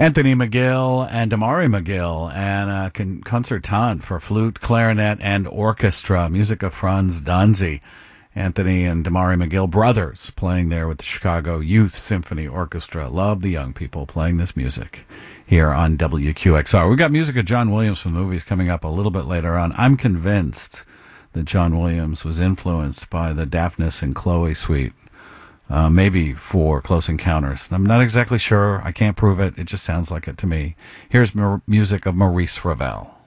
Anthony McGill and Damari McGill, and a concertant for flute, clarinet, and orchestra. Music of Franz Danzi. Anthony and Damari McGill, brothers, playing there with the Chicago Youth Symphony Orchestra. Love the young people playing this music here on WQXR. We've got music of John Williams from the movies coming up a little bit later on. I'm convinced that John Williams was influenced by the Daphnis and Chloe suite, maybe for Close Encounters. I'm not exactly sure. I can't prove it. It just sounds like it to me. Here's music of Maurice Ravel.